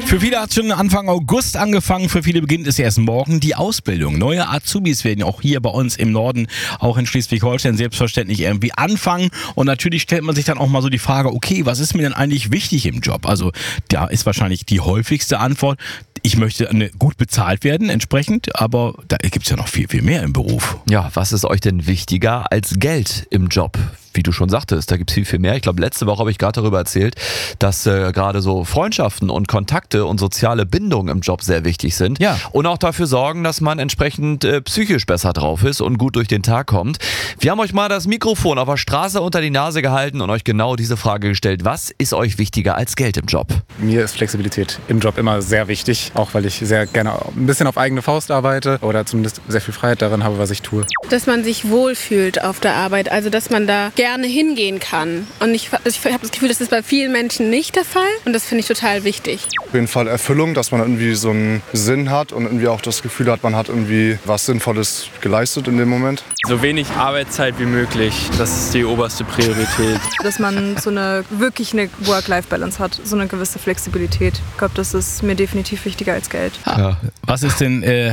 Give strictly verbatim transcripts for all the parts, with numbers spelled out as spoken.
Für viele hat schon Anfang August angefangen, für viele beginnt es erst morgen die Ausbildung. Neue Azubis werden auch hier bei uns im Norden, auch in Schleswig-Holstein, selbstverständlich irgendwie anfangen. Und natürlich stellt man sich dann auch mal so die Frage, okay, was ist mir denn eigentlich wichtig im Job? Also da ist wahrscheinlich die häufigste Antwort, ich möchte eine, gut bezahlt werden entsprechend, aber da gibt es ja noch viel, viel mehr im Beruf. Ja, was ist euch denn wichtiger als Geld im Job? Wie du schon sagtest, da gibt es viel, viel mehr. Ich glaube, letzte Woche habe ich gerade darüber erzählt, dass äh, gerade so Freundschaften und Kontakte und soziale Bindungen im Job sehr wichtig sind. Ja. Und auch dafür sorgen, dass man entsprechend äh, psychisch besser drauf ist und gut durch den Tag kommt. Wir haben euch mal das Mikrofon auf der Straße unter die Nase gehalten und euch genau diese Frage gestellt. Was ist euch wichtiger als Geld im Job? Mir ist Flexibilität im Job immer sehr wichtig, auch weil ich sehr gerne ein bisschen auf eigene Faust arbeite oder zumindest sehr viel Freiheit darin habe, was ich tue. Dass man sich wohlfühlt auf der Arbeit, also dass man da gerne hingehen kann. Und ich, ich habe das Gefühl, das ist bei vielen Menschen nicht der Fall und das finde ich total wichtig. Auf jeden Fall Erfüllung, dass man irgendwie so einen Sinn hat und irgendwie auch das Gefühl hat, man hat irgendwie was Sinnvolles geleistet in dem Moment. So wenig Arbeitszeit wie möglich, das ist die oberste Priorität. Dass man so eine wirklich eine Work-Life-Balance hat, so eine gewisse Flexibilität. Ich glaube, das ist mir definitiv wichtiger als Geld. Ja. Was ist denn, äh,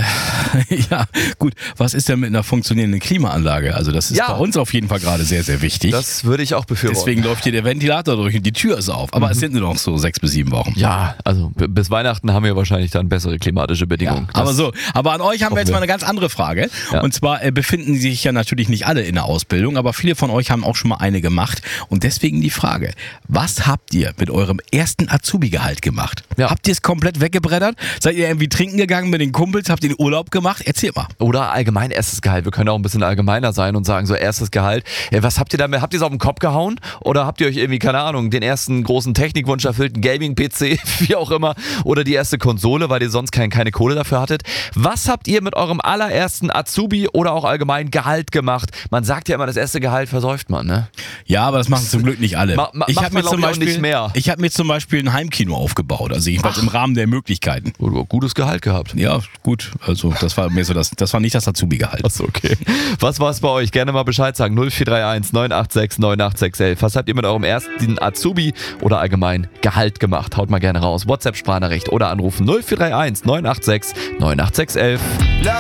ja gut, was ist denn mit einer funktionierenden Klimaanlage? Also das ist Ja. bei uns auf jeden Fall gerade sehr, sehr wichtig. Das würde ich auch befürworten. Deswegen läuft hier der Ventilator durch und die Tür ist auf. Aber Mhm. es sind nur noch so sechs bis sieben Wochen. Ja, also b- bis Weihnachten haben wir wahrscheinlich dann bessere klimatische Bedingungen. Ja, aber so, aber an euch haben wir jetzt wir. mal eine ganz andere Frage. Ja. Und zwar äh, befinden sich ja natürlich nicht alle in der Ausbildung, aber viele von euch haben auch schon mal eine gemacht. Und deswegen die Frage, was habt ihr mit eurem ersten Azubi-Gehalt gemacht? Ja. Habt ihr es komplett weggebrettert? Seid ihr irgendwie trinken gegangen mit den Kumpels? Habt ihr den Urlaub gemacht? Erzähl mal. Oder allgemein erstes Gehalt. Wir können auch ein bisschen allgemeiner sein und sagen, so erstes Gehalt. Ja, was habt ihr damit? Habt ihr es auf den Kopf gehauen? Oder habt ihr euch irgendwie, keine Ahnung, den ersten großen Technikwunsch erfüllt, einen Gaming-P C, wie auch immer, oder die erste Konsole, weil ihr sonst kein, keine Kohle dafür hattet? Was habt ihr mit eurem allerersten Azubi oder auch allgemein Gehalt gemacht? Man sagt ja immer, das erste Gehalt versäuft man, ne? Ja, aber das machen zum Glück nicht alle. Ma- ma- ich macht habe man, mir, zum glaub ich, auch Beispiel- nicht mehr. ich hab mir zum Beispiel ein Heimkino aufgebaut, also jedenfalls im Rahmen der Möglichkeiten. Oder gutes Gehalt gehabt. Ja, gut, also das war mir so das, das war nicht das Azubi-Gehalt. Achso, okay. Was war es bei euch? Gerne mal Bescheid sagen. null vier drei eins neun acht sechs neun acht sechs elf. Was habt ihr mit eurem ersten Azubi oder allgemein Gehalt gemacht? Haut mal gerne raus. WhatsApp-Sprachnachricht oder anrufen null vier drei eins neun acht sechs neun acht sechs elf.